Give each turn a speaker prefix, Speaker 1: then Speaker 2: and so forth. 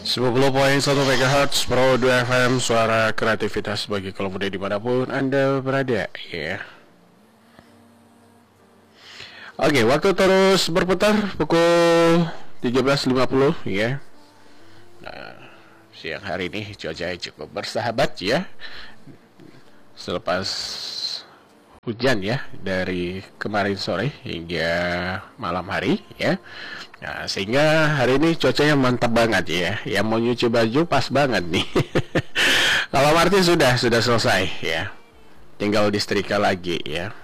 Speaker 1: 90,1 MHz Pro 2 FM, suara kreativitas bagi kaum muda dimanapun Anda berada, ya. Oke, waktu terus berputar pukul 13.50, ya. Nah, siang hari ini cuaca cukup bersahabat, ya. Selepas hujan, ya, dari kemarin sore hingga malam hari, ya. Nah, sehingga hari ini cuacanya mantap banget, ya. Yang mau nyuci baju pas banget nih. Kalau Martin sudah selesai, ya. Tinggal disetrika lagi, ya.